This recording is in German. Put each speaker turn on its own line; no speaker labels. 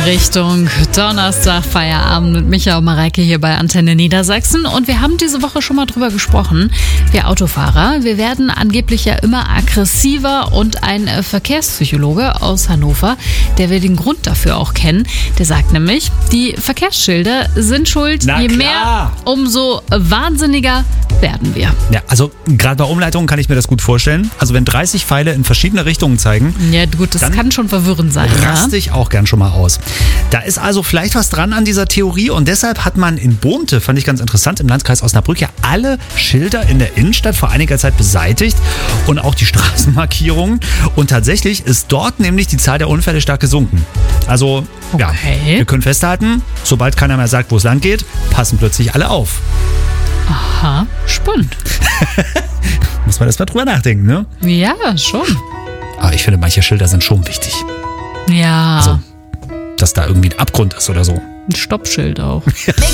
Richtung Donnerstag, Feierabend mit Micha und Mareike hier bei Antenne Niedersachsen. Und wir haben diese Woche schon mal drüber gesprochen. Wir Autofahrer, wir werden angeblich ja immer aggressiver. Und ein Verkehrspsychologe aus Hannover, der wir den Grund dafür auch kennen, der sagt nämlich, die Verkehrsschilder sind schuld. Je mehr, umso wahnsinniger werden wir.
Ja, also gerade bei Umleitungen kann ich mir das gut vorstellen. Also wenn 30 Pfeile in verschiedene Richtungen zeigen.
Ja gut, das kann schon verwirrend sein.
Raste ich auch gern schon mal aus. Da ist also vielleicht was dran an dieser Theorie und deshalb hat man in Bohnte, fand ich ganz interessant, im Landkreis Osnabrück ja alle Schilder in der Innenstadt vor einiger Zeit beseitigt und auch die Straßenmarkierungen. Und tatsächlich ist dort nämlich die Zahl der Unfälle stark gesunken. Also, ja, wir können festhalten, sobald keiner mehr sagt, wo es lang geht, passen plötzlich alle auf.
Aha, spannend.
Muss man erst mal drüber nachdenken, ne?
Ja, schon.
Aber ich finde, manche Schilder sind schon wichtig.
Ja.
Also, dass da irgendwie ein Abgrund ist oder so.
Ein Stoppschild auch.